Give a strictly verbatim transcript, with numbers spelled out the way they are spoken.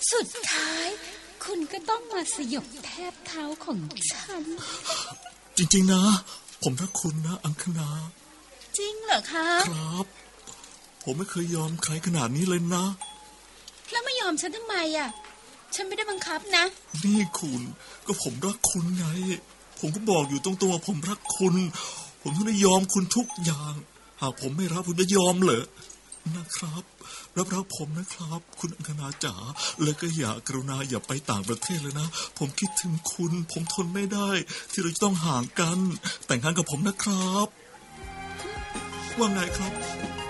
สุดท้ายคุณก็ต้องมาสยบแทบเท้าของฉันจริงๆนะผมรักคุณนะอังคณาจริงเหรอคะครับผมไม่เคยยอมใครขนาดนี้เลยนะแล้วไม่ยอมฉันทำไมอ่ะฉันไม่ได้บังคับนะนี่คุณก็ผมรักคุณไงผมก็บอกอยู่ตรงๆว่าผมรักคุณผมต้องได้ยอมคุณทุกอย่างหากผมไม่รับคุณจะยอมเหรอนะครับรับรักผมนะครับคุณอังคณาจ๋าแล้วก็อย่ากรุณาอย่าไปต่างประเทศเลยนะผมคิดถึงคุณผมทนไม่ได้ที่เราจะต้องห่างกันแต่งงานกับผมนะครับว่าไงครับ